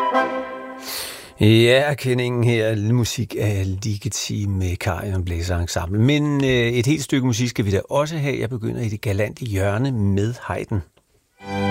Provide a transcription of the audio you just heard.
Ja, erkendingen her, musik er legitim med Karion Blæser Ensemble. Men et helt stykke musik skal vi da også have. Jeg begynder i det galante hjørne med Haydn.